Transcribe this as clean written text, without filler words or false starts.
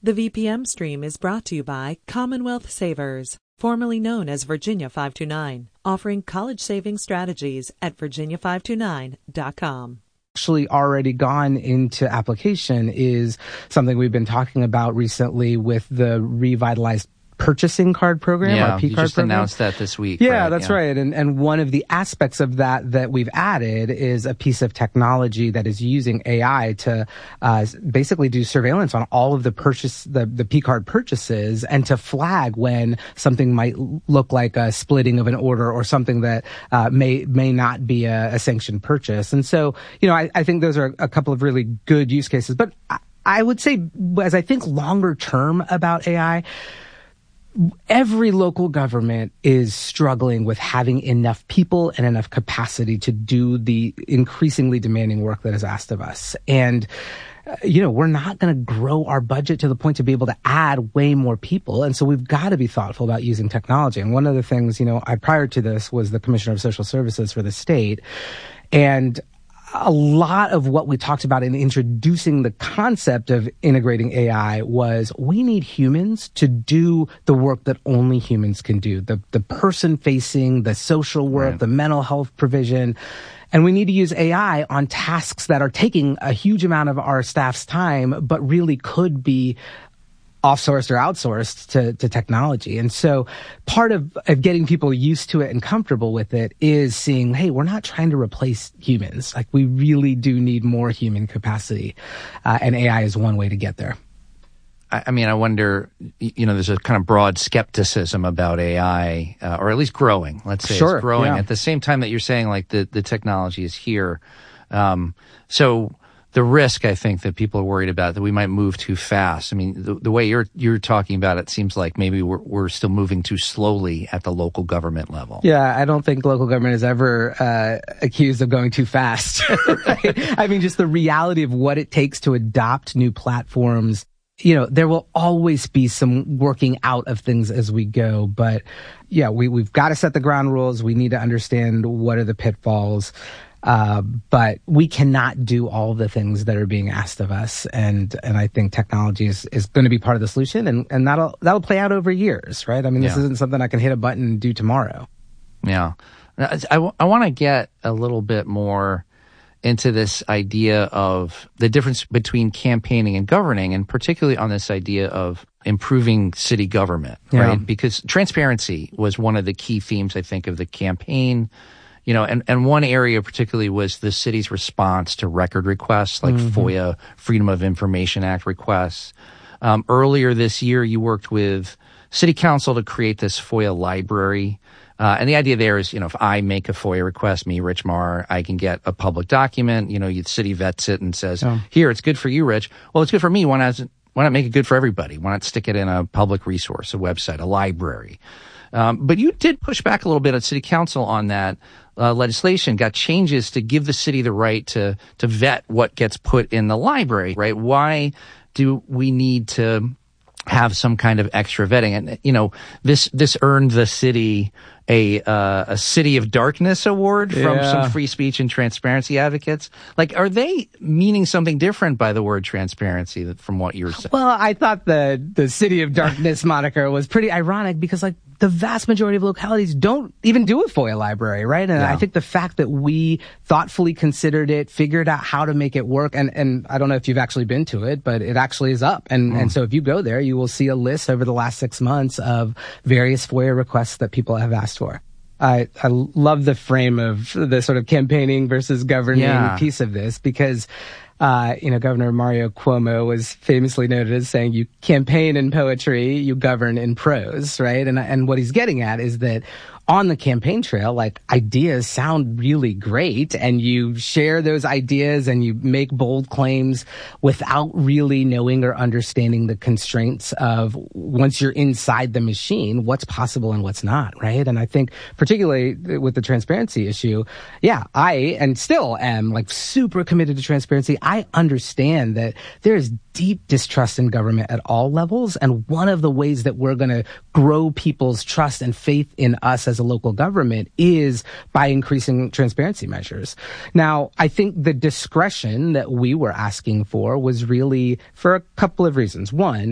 The VPM stream is brought to you by Commonwealth Savers, formerly known as Virginia 529, offering college saving strategies at virginia529.com. Actually already gone into application is something we've been talking about recently with the revitalized purchasing card program, yeah, our P you card just program. announced that this week. Yeah, right? that's right. And one of the aspects of that we've added is a piece of technology that is using AI to basically do surveillance on all of the P card purchases and to flag when something might look like a splitting of an order or something that may not be a sanctioned purchase. And so, I think those are a couple of really good use cases. But I would say, as I think longer term about AI, every local government is struggling with having enough people and enough capacity to do the increasingly demanding work that is asked of us. And, we're not going to grow our budget to the point to be able to add way more people. And so we've got to be thoughtful about using technology. And one of the things, prior to this was the Commissioner of Social Services for the state. And a lot of what we talked about in introducing the concept of integrating AI was we need humans to do the work that only humans can do, the person facing, the social work, the mental health provision. And we need to use AI on tasks that are taking a huge amount of our staff's time, but really could be offsourced or outsourced to technology. And so part of getting people used to it and comfortable with it is seeing, hey, we're not trying to replace humans. Like, we really do need more human capacity. And AI is one way to get there. I mean, I wonder, there's a kind of broad skepticism about AI, or at least growing. Let's say it's growing at the same time that you're saying, like, the technology is here. So the risk, I think, that people are worried about, that we might move too fast. I mean, the way you're talking about it seems like maybe we're still moving too slowly at the local government level. Yeah, I don't think local government is ever accused of going too fast. Right? I mean, just the reality of what it takes to adopt new platforms. There will always be some working out of things as we go. But yeah, we've got to set the ground rules. We need to understand what are the pitfalls. But we cannot do all the things that are being asked of us. And I think technology is going to be part of the solution. And that'll play out over years, right? I mean, this isn't something I can hit a button and do tomorrow. Yeah. I want to get a little bit more into this idea of the difference between campaigning and governing, and particularly on this idea of improving city government, right? Because transparency was one of the key themes, I think, of the campaign. And one area particularly was the city's response to record requests, like FOIA, Freedom of Information Act requests. Earlier this year, you worked with City Council to create this FOIA library. And the idea there is, if I make a FOIA request, me, Rich Maher, I can get a public document. The city vets it and says, here, it's good for you, Rich. Well, it's good for me. Why not make it good for everybody? Why not stick it in a public resource, a website, a library? But you did push back a little bit at City Council on that legislation, got changes to give the city the right to vet what gets put in the library, right? Why do we need to have some kind of extra vetting? And, this earned the city a City of Darkness award from some free speech and transparency advocates. Like, are they meaning something different by the word transparency from what you're saying? Well, I thought the City of Darkness moniker was pretty ironic because, like, the vast majority of localities don't even do a FOIA library, right? And I think the fact that we thoughtfully considered it, figured out how to make it work, and I don't know if you've actually been to it, but it actually is up. And so if you go there, you will see a list over the last 6 months of various FOIA requests that people have asked for. I love the frame of the sort of campaigning versus governing piece of this because Governor Mario Cuomo was famously noted as saying, you campaign in poetry, you govern in prose, right? And what he's getting at is that on the campaign trail, like, ideas sound really great, and you share those ideas and you make bold claims without really knowing or understanding the constraints of, once you're inside the machine, what's possible and what's not, right? And I think particularly with the transparency issue, I and still am, like, super committed to transparency. I understand that there is deep distrust in government at all levels, and one of the ways that we're going to grow people's trust and faith in us as a local government is by increasing transparency measures. Now, I think the discretion that we were asking for was really for a couple of reasons. One,